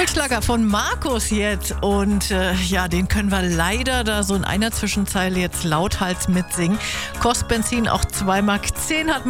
Oldschlager von Markus jetzt. Und ja, den können wir leider da so in einer Zwischenzeile jetzt lauthals mitsingen. Kostet Benzin auch 2,10 Mark hat